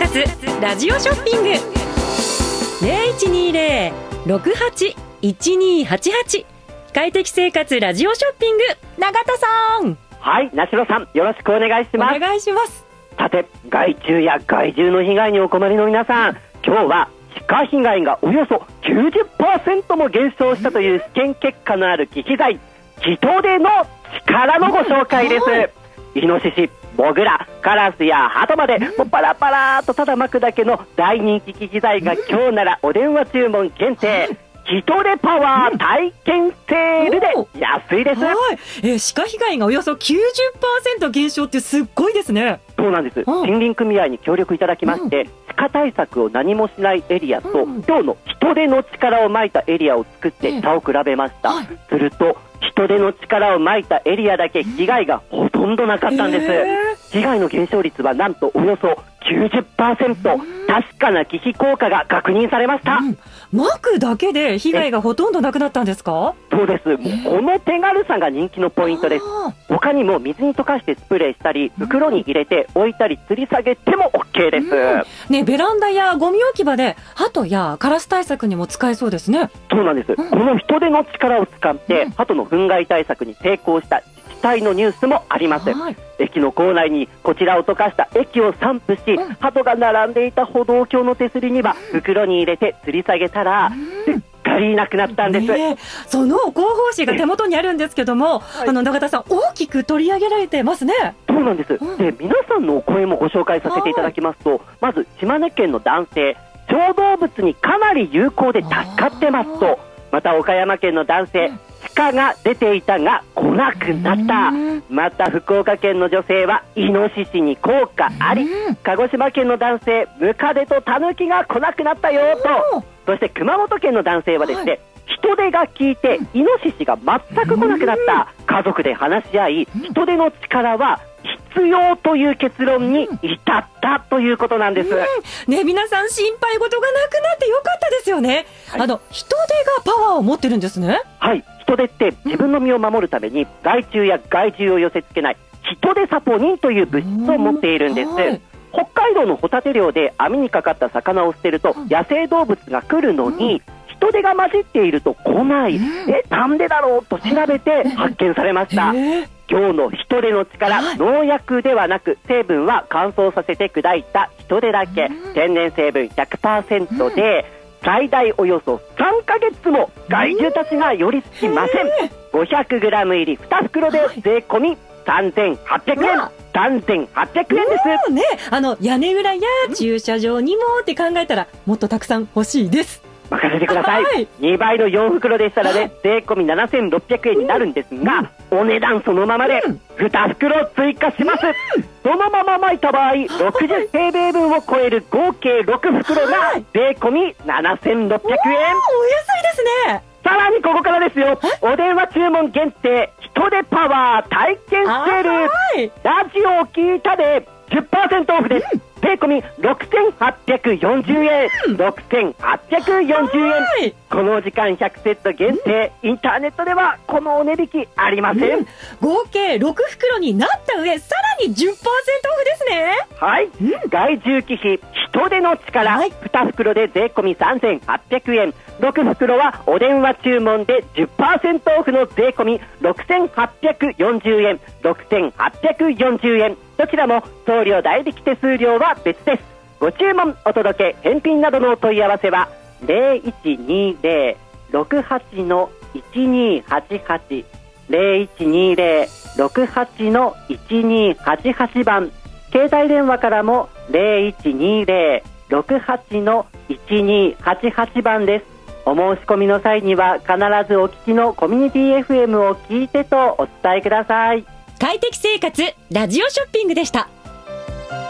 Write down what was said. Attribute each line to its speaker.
Speaker 1: 活ラジオショッピング 0120-68-1288 快適生活ラジオショッピング、永田さん。
Speaker 2: はい、なしろさん、よろしくお願いします。
Speaker 1: お願いします。
Speaker 2: さて、害虫や害獣の被害にお困りの皆さん、今日は鹿被害がおよそ 90% も減少したという試験結果のある忌避剤、ヒトデの力のご紹介です。イノシシ、モグラ、カラスやハトまでもうパラパラとただ巻くだけの大人気忌避剤が今日ならお電話注文限定、ヒトデパワー体験セールで安いです。
Speaker 1: はい、鹿被害がおよそ 90% 減少ってすっごいですね。
Speaker 2: そうなんです。森林組合に協力いただきまして、鹿対策を何もしないエリアと、今日のヒトデの力をまいたエリアを作って差を比べました。するとヒトデの力をまいたエリアだけ被害がほとんどなかったんです。被害の減少率はなんとおよそ 90%、確かな忌避効果が確認されました。
Speaker 1: 巻くだけで被害がほとんどなくなったんですか？
Speaker 2: そうです。この手軽さが人気のポイントです。他にも水に溶かしてスプレーしたり、袋に入れて置いたり吊り下げても OK です。
Speaker 1: ね、ベランダやゴミ置き場でハトやカラス対策にも使えそうですね。
Speaker 2: そうなんです。このヒトデの力を使ってハトの糞害対策に成功した自治体のニュースもあります。駅の構内にこちらを溶かした液を散布し、ハトが並んでいた歩道橋の手すりには袋に入れて吊り下げたらすっかりなくなったんです。
Speaker 1: その広報誌が手元にあるんですけども、永田さん、大きく取り上げられてますね。
Speaker 2: そうなんです。で、皆さんのお声もご紹介させていただきますと、まず島根県の男性、小動物にかなり有効で助かってますと、また岡山県の男性、鹿が出ていたが来なくなった。また福岡県の女性はイノシシに効果あり。鹿児島県の男性、ムカデとタヌキが来なくなったよと。そして熊本県の男性はですね、ヒトデが効いてイノシシが全く来なくなった。家族で話し合い、ヒトデの力は必要という結論に至ったということなんです。
Speaker 1: ね、皆さん心配事がなくなってよかったですよね。ヒトデがパワーを持ってるんですね。
Speaker 2: はい、ヒトデって自分の身を守るために害虫や害獣を寄せ付けないヒトデサポニンという物質を持っているんです。北海道のホタテ漁で網にかかった魚を捨てると野生動物が来るのに、ヒトデが混じっていると来ない。なんでだろうと調べて発見されました。今日のヒトデの力、農薬ではなく成分は乾燥させて砕いたヒトデだけ、天然成分 100% で最大およそ3ヶ月も害獣たちが寄りつきません。500g 入り2袋で税込み3800円。3800円です。
Speaker 1: ね、屋根裏や駐車場にもって考えたらもっとたくさん欲しいです。
Speaker 2: 任せてください。2倍の4袋でしたらね、税込み7600円になるんですが、お値段そのままで2袋追加します。そのまま巻いた場合、60平米分を超える合計6袋が税込み7600円。お安い
Speaker 1: ですね。
Speaker 2: さらにここからですよ、お電話注文限定ヒトデパワー体験セール。ラジオを聞いたで 10% オフです。税込み6840円。6840円。この時間100セット限定、インターネットではこのお値引きありません。
Speaker 1: 合計6袋になった上、さらに 10% オフですね。
Speaker 2: はい、害獣忌避ヒトデの力、2袋で税込み3800円。6袋はお電話注文で 10% オフの税込み6840円。6840円。どちらも送料代引き手数料は別です。ご注文、お届け、返品などのお問い合わせは 0120-68-1288 0120-68-1288 番、携帯電話からも 0120-68-1288 番です。お申し込みの際には必ずお聞きのコミュニティ FM を聞いてとお伝えください。
Speaker 1: 快適生活ラジオショッピングでした。